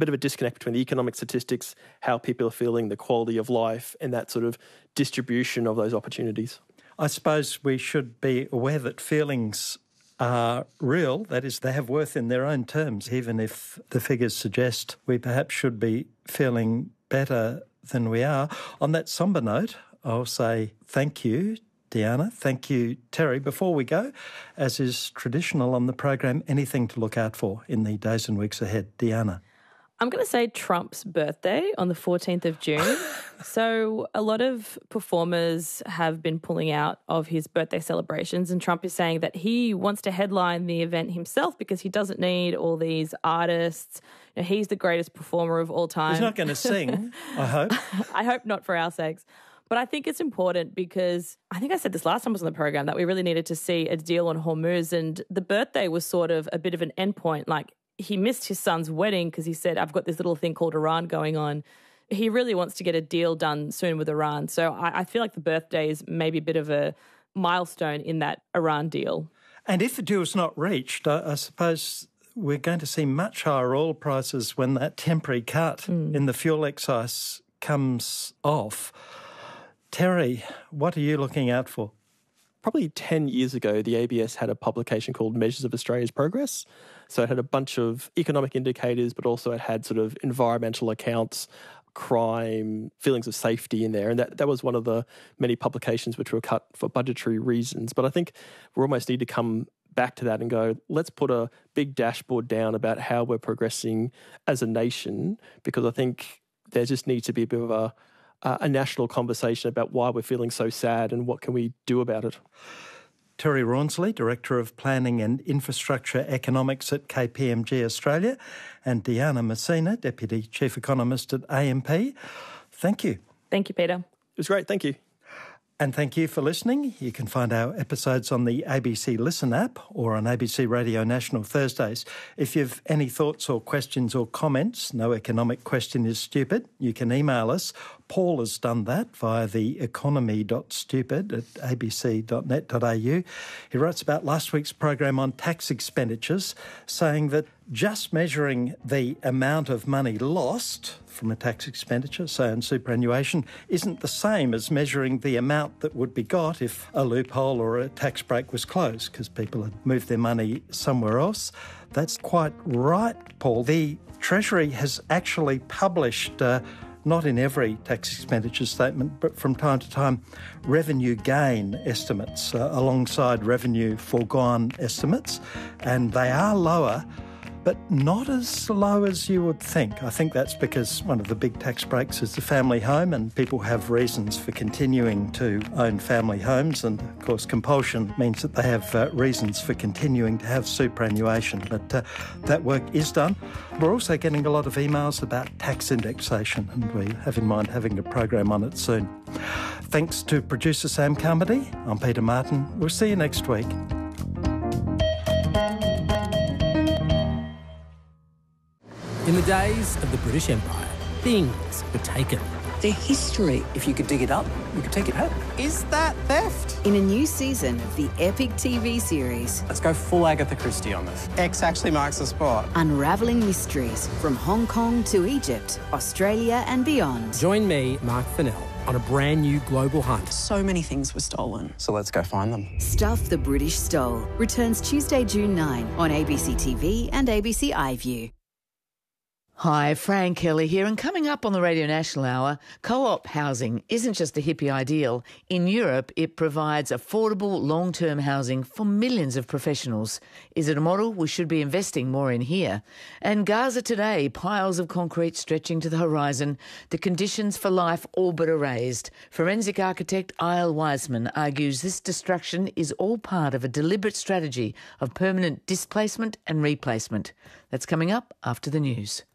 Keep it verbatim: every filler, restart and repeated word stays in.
bit of a disconnect between the economic statistics, how people are feeling, the quality of life, and that sort of distribution of those opportunities. I suppose we should be aware that feelings are real, that is, they have worth in their own terms, even if the figures suggest we perhaps should be feeling better than we are. On that sombre note, I'll say thank you, Deanna. Thank you, Terry. Before we go, as is traditional on the program, anything to look out for in the days and weeks ahead? Deanna. I'm going to say Trump's birthday on the fourteenth of June. So a lot of performers have been pulling out of his birthday celebrations, and Trump is saying that he wants to headline the event himself because he doesn't need all these artists. You know, he's the greatest performer of all time. He's not going to sing, I hope. I hope not, for our sakes. But I think it's important because I think I said this last time I was on the program that we really needed to see a deal on Hormuz, and the birthday was sort of a bit of an endpoint. Like, he missed his son's wedding because he said, I've got this little thing called Iran going on. He really wants to get a deal done soon with Iran. So I, I feel like the birthday is maybe a bit of a milestone in that Iran deal. And if the deal is not reached, I, I suppose we're going to see much higher oil prices when that temporary cut mm. in the fuel excise comes off. Terry, what are you looking out for? Probably ten years ago, the A B S had a publication called Measures of Australia's Progress. So it had a bunch of economic indicators, but also it had sort of environmental accounts, crime, feelings of safety in there. And that, that was one of the many publications which were cut for budgetary reasons. But I think we almost need to come back to that and go, let's put a big dashboard down about how we're progressing as a nation, because I think there just needs to be a bit of a Uh, a national conversation about why we're feeling so sad and what can we do about it. Terry Rawnsley, Director of Planning and Infrastructure Economics at K P M G Australia, and Deanna Messina, Deputy Chief Economist at A M P. Thank you. Thank you, Peter. It was great. Thank you. And thank you for listening. You can find our episodes on the A B C Listen app or on A B C Radio National Thursdays. If you've any thoughts or questions or comments, no economic question is stupid, you can email us. Paul has done that via the economy dot stupid at a b c dot net dot a u. He writes about last week's program on tax expenditures, saying that just measuring the amount of money lost from a tax expenditure, say on superannuation, isn't the same as measuring the amount that would be got if a loophole or a tax break was closed because people had moved their money somewhere else. That's quite right, Paul. The Treasury has actually published, uh, not in every tax expenditure statement, but from time to time, revenue gain estimates uh, alongside revenue foregone estimates, and they are lower, but not as low as you would think. I think that's because one of the big tax breaks is the family home, and people have reasons for continuing to own family homes, and of course compulsion means that they have uh, reasons for continuing to have superannuation. But uh, that work is done. We're also getting a lot of emails about tax indexation, and we have in mind having a program on it soon. Thanks to producer Sam Carmody. I'm Peter Martin. We'll see you next week. In the days of the British Empire, things were taken. Their history. If you could dig it up, you could take it home. Is that theft? In a new season of the epic T V series, Let's go full Agatha Christie on this. X actually marks the spot. unravelling mysteries from Hong Kong to Egypt, Australia and beyond. Join me, Mark Fennell, on a brand new global hunt. So many things were stolen. So let's go find them. Stuff the British Stole returns Tuesday, June ninth on A B C T V and A B C iView. Hi, Fran Kelly here, and coming up on the Radio National Hour, co-op housing isn't just a hippie ideal. In Europe, it provides affordable long-term housing for millions of professionals. Is it a model we should be investing more in here? And Gaza today, piles of concrete stretching to the horizon, the conditions for life all but erased. Forensic architect Eyal Weizman argues this destruction is all part of a deliberate strategy of permanent displacement and replacement. That's coming up after the news.